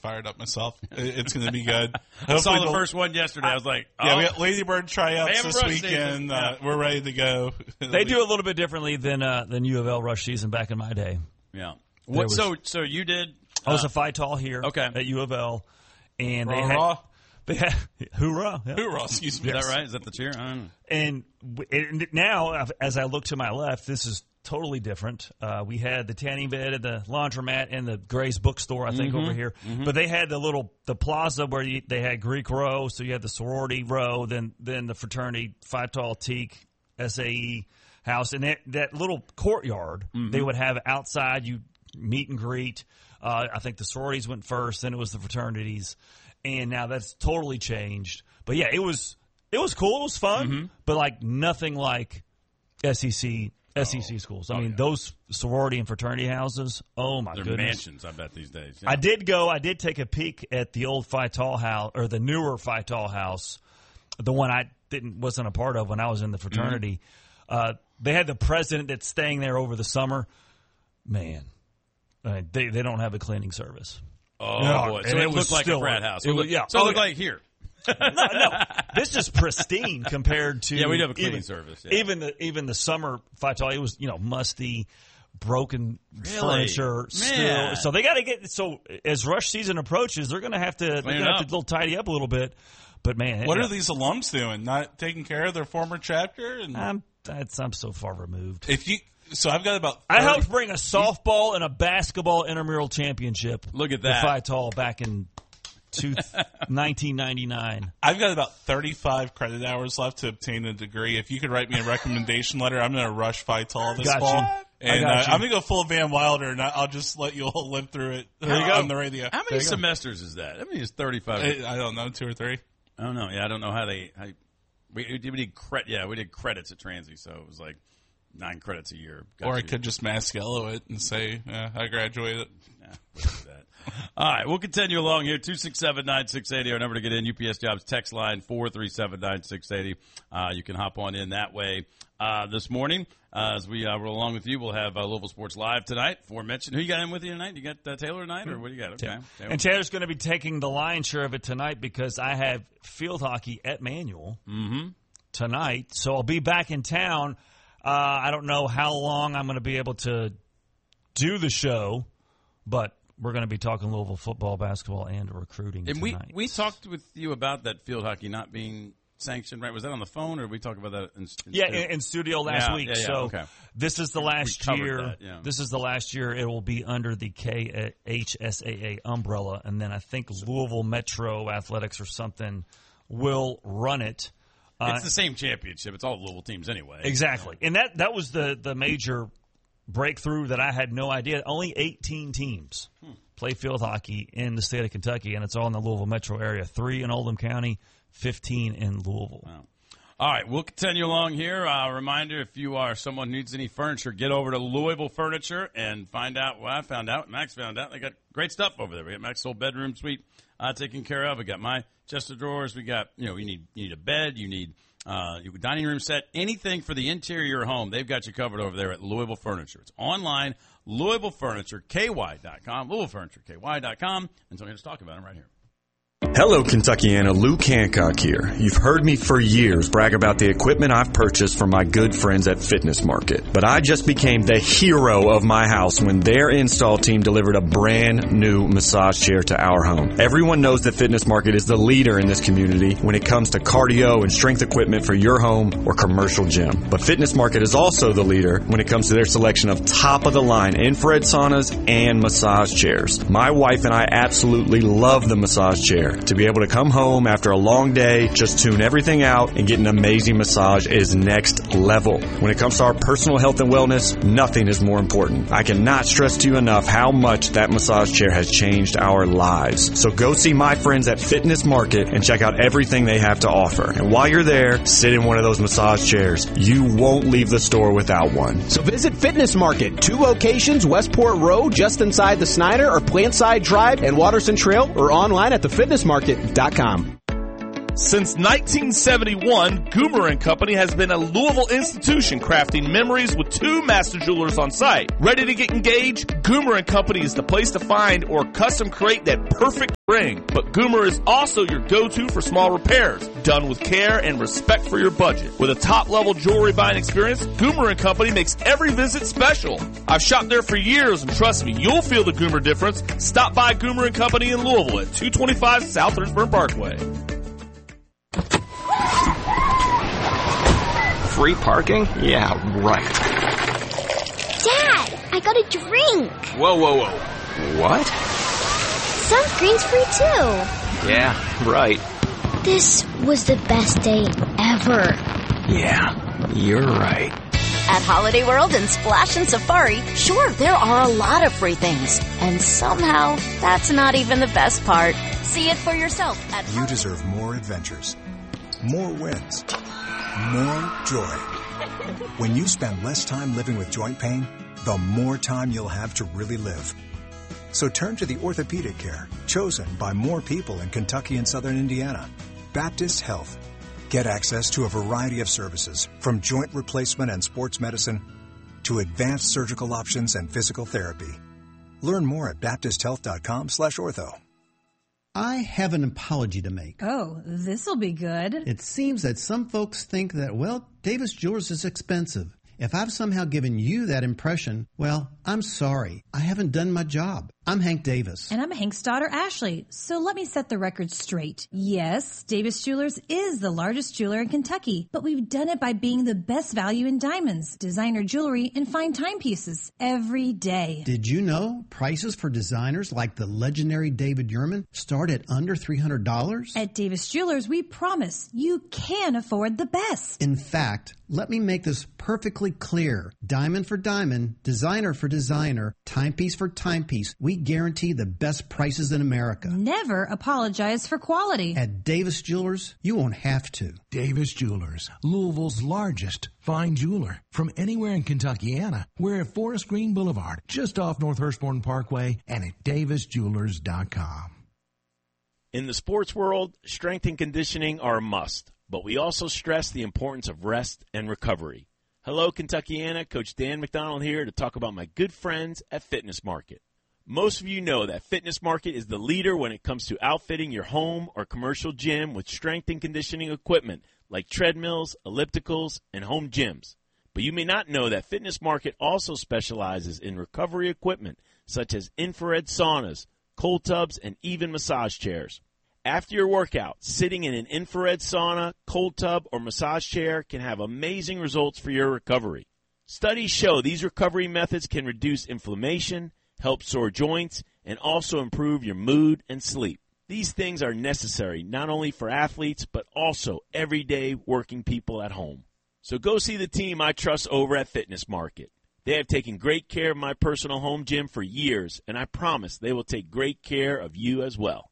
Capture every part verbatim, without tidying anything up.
fired up myself. It's going to be good. I saw the first one yesterday. I was like, oh. Yeah, we got Ladybird tryouts this weekend. Uh, we're ready to go. They do a little bit differently than uh, than U of L rush season back in my day. Yeah. What? Was, so so you did? Uh, I was a Phi-Tall here okay. at U of L, and raw, they had, raw. they had hoorah, yeah. hoorah. Excuse me. Is that right? Is that the cheer? I don't know. And, and now, as I look to my left, this is totally different. Uh, we had the tanning bed and the laundromat and the Gray's bookstore, I think, mm-hmm. over here. Mm-hmm. But they had the little the plaza where you, they had Greek row, so you had the sorority row, then then the fraternity, Phi-Tall, Teak, S A E house, and that, that little courtyard mm-hmm. they would have outside. You meet and greet. Uh, I think the sororities went first, then it was the fraternities, and now that's totally changed. But yeah, it was it was cool, it was fun, mm-hmm. but like nothing like S E C. S E C schools. I oh, mean, yeah. those sorority and fraternity houses, oh, my They're goodness. mansions, I bet, these days. Yeah. I did go, I did take a peek at the old Phi-Tall house, or the newer Phi-Tall house, the one I didn't wasn't a part of when I was in the fraternity. Mm-hmm. Uh, they had the president that's staying there over the summer. Man, uh, they, they don't have a cleaning service. Oh, no, boy. So it, it looked like still, a frat house. It was, yeah. So it oh, looked yeah. like here. no, no, this is pristine compared to yeah. We have a cleaning even, service. Yeah. Even the even the summer Phi-Tall, it was you know musty, broken really? furniture. Man. Still, so they got to get. So as rush season approaches, they're going to have to they're going to have to little tidy up a little bit. But man, what yeah. are these alums doing? Not taking care of their former chapter? And I'm that's I'm so far removed. If you so, I've got about. thirty I helped bring a softball and a basketball intramural championship. Look at that, Phi-Tall back in. nineteen ninety-nine. I've got about thirty-five credit hours left to obtain a degree. If you could write me a recommendation letter, I'm going to rush Phi-Tall this got fall. You. And uh, I'm going to go full Van Wilder, and I'll just let you all live through it there you uh, go. on the radio. How many semesters is that? I mean, it's thirty-five. I, I don't know, two or three. I don't know. Yeah, I don't know how they. How, we, we did credit. Yeah, we did credits at Transy, so it was like nine credits a year. Got or you. I could just mask yellow it and say yeah, I graduated. Yeah, we'll do that. All right, we'll continue along here. two six seven, nine six eight zero, our number to get in. U P S Jobs text line four three seven, nine six eight zero. Uh, you can hop on in that way. Uh, this morning, uh, as we uh, roll along with you, we'll have uh, Louisville Sports Live tonight. Aforementioned. Who you got in with you tonight? You got uh, Taylor tonight, or what do you got? Okay. Taylor. And Taylor's going to be taking the lion's share of it tonight because I have field hockey at Manual mm-hmm. tonight. So I'll be back in town. Uh, I don't know how long I'm going to be able to do the show, but we're going to be talking Louisville football, basketball, and recruiting and tonight. we we talked with you about that field hockey not being sanctioned, right? Was that on the phone, or did we talk about that in, in yeah, studio? in, in studio last yeah, week. Yeah, yeah, so okay. this is the last year. That, yeah. This is the last year. It will be under the K H S A A umbrella, and then I think Louisville Metro Athletics or something will run it. It's uh, the same championship. It's all Louisville teams anyway. Exactly, and that that was the the major breakthrough that I had no idea. Only eighteen teams hmm. play field hockey in the state of Kentucky, and it's all in the Louisville metro area. Three in Oldham County, fifteen in Louisville. Wow. All right, we'll continue along here. Uh, reminder, if you are someone who needs any furniture, get over to Louisville Furniture and find out. Well, I found out. Max found out. They got great stuff over there. We got Max's whole bedroom suite uh, taken care of. We got my chest of drawers. We got, you know, you need you need a bed. You need uh, a dining room set. Anything for the interior of your home, they've got you covered over there at Louisville Furniture. It's online, Louisville Furniture K Y dot com, Louisville Furniture K Y dot com. And so I'm going to talk about them right here. Hello, Kentuckiana. Luke Hancock here. You've heard me for years brag about the equipment I've purchased from my good friends at Fitness Market. But I just became the hero of my house when their install team delivered a brand new massage chair to our home. Everyone knows that Fitness Market is the leader in this community when it comes to cardio and strength equipment for your home or commercial gym. But Fitness Market is also the leader when it comes to their selection of top-of-the-line infrared saunas and massage chairs. My wife and I absolutely love the massage chair. To be able to come home after a long day, just tune everything out, and get an amazing massage is next level. When it comes to our personal health and wellness, nothing is more important. I cannot stress to you enough how much that massage chair has changed our lives. So go see my friends at Fitness Market and check out everything they have to offer. And while you're there, sit in one of those massage chairs. You won't leave the store without one. So visit Fitness Market, two locations, Westport Road, just inside the Snyder, or Plantside Drive and Watterson Trail, or online at the fitness market dot com. Since nineteen seventy-one, Goomer and Company has been a Louisville institution crafting memories with two master jewelers on site. Ready to get engaged? Goomer and Company is the place to find or custom create that perfect ring. But Goomer is also your go-to for small repairs, done with care and respect for your budget. With a top-level jewelry buying experience, Goomer and Company makes every visit special. I've shopped there for years, and trust me, you'll feel the Goomer difference. Stop by Goomer and Company in Louisville at two twenty-five South Lynchburg Parkway. Free parking? Yeah, right. Dad, I got a drink. Whoa, whoa, whoa. What? Sunscreen's free too. Yeah, right. This was the best day ever. Yeah, you're right. At Holiday World and Splash and Safari, sure, there are a lot of free things. And somehow, that's not even the best part. See it for yourself at You deserve more adventures, more wins, more joy. When you spend less time living with joint pain, the more time you'll have to really live. So turn to the orthopedic care chosen by more people in Kentucky and Southern Indiana. Baptist Health. Get access to a variety of services, from joint replacement and sports medicine to advanced surgical options and physical therapy. Learn more at baptist health dot com slash ortho. I have an apology to make. Oh, this'll be good. It seems that some folks think that, well, Davis Jewelers is expensive. If I've somehow given you that impression, well, I'm sorry. I haven't done my job. I'm Hank Davis. And I'm Hank's daughter, Ashley. So let me set the record straight. Yes, Davis Jewelers is the largest jeweler in Kentucky, but we've done it by being the best value in diamonds, designer jewelry, and fine timepieces every day. Did you know prices for designers like the legendary David Yurman start at under three hundred dollars? At Davis Jewelers, we promise you can afford the best. In fact, let me make this perfectly clear. Diamond for diamond, designer for designer, timepiece for timepiece, we guarantee the best prices in America. Never apologize for quality. At Davis Jewelers, you won't have to. Davis Jewelers, Louisville's largest fine jeweler. From anywhere in Kentuckiana, we're at Forest Green Boulevard, just off North Hurstbourne Parkway, and at davis jewelers dot com. In the sports world, strength and conditioning are a must, but we also stress the importance of rest and recovery. Hello, Kentuckiana. Coach Dan McDonald here to talk about my good friends at Fitness Market. Most of you know that Fitness Market is the leader when it comes to outfitting your home or commercial gym with strength and conditioning equipment like treadmills, ellipticals, and home gyms. But you may not know that Fitness Market also specializes in recovery equipment such as infrared saunas, cold tubs, and even massage chairs. After your workout, sitting in an infrared sauna, cold tub, or massage chair can have amazing results for your recovery. Studies show these recovery methods can reduce inflammation, help sore joints, and also improve your mood and sleep. These things are necessary not only for athletes, but also everyday working people at home. So go see the team I trust over at Fitness Market. They have taken great care of my personal home gym for years, and I promise they will take great care of you as well.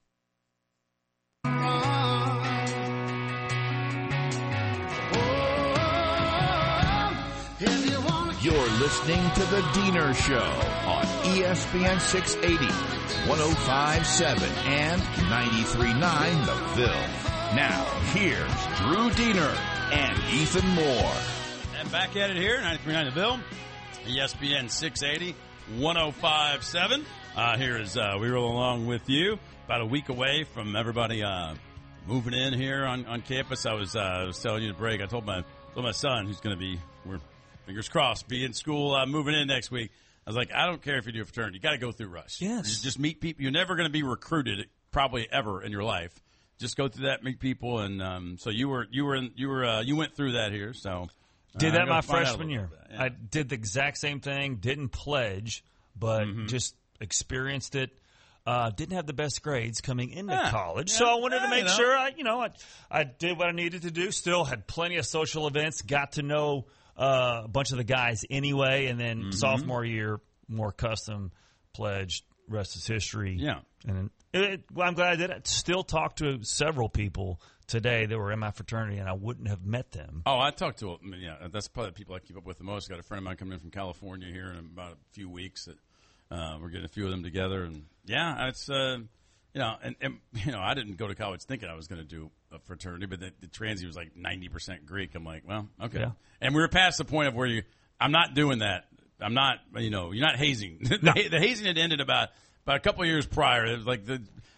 You're listening to The Diener Show on E S P N six eighty, one oh five point seven, and ninety-three point nine The Ville. Now, here's Drew Diener and Ethan Moore. And back at it here, ninety-three point nine The Ville, E S P N six eighty, one oh five point seven. Uh, here is uh, we roll along with you. About a week away from everybody uh, moving in here on, on campus. I was uh, I was telling you to break. I told my told my son who's going to be we're fingers crossed be in school uh, moving in next week. I was like, I don't care if you do a fraternity, you got to go through Rush. Yes, you just meet people. You're never going to be recruited probably ever in your life. Just go through that, meet people, and um, so you were you were in, you were uh, you went through that here. So uh, did that my freshman year. That, yeah. I did the exact same thing. Didn't pledge, but mm-hmm. just experienced it. Uh, didn't have the best grades coming into yeah, college, yeah, so I wanted yeah, to make you know. sure I, you know, I, I did what I needed to do. Still had plenty of social events. Got to know uh, a bunch of the guys anyway, and then mm-hmm. sophomore year, more custom pledged. Rest is history. Yeah, and it, it, well, I'm glad I did it. Still talked to several people today that were in my fraternity, and I wouldn't have met them. Oh, I talked to them. Yeah, that's probably the people I keep up with the most. Got a friend of mine coming in from California here in about a few weeks. That, Uh, we're getting a few of them together, and yeah, it's uh, You know, and, and you know, I didn't go to college thinking I was going to do a fraternity, but the, the transient was like ninety percent Greek. I'm like, well, okay. Yeah. And we were past the point of where you, I'm not doing that. I'm not, you know, you're not hazing. No. the, the hazing had ended about about a couple of years prior. It was like the